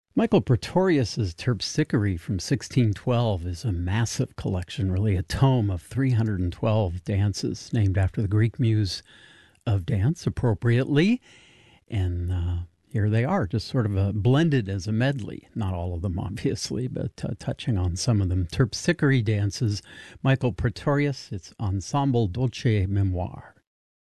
Michael Pretorius's Terpsichore from 1612 is a massive collection, really a tome of 312 dances named after the Greek muse of dance, appropriately. And here they are, just sort of blended as a medley. Not all of them, obviously, but touching on some of them. Terpsichore dances, Michael Pretorius, it's Ensemble Dolce Memoire.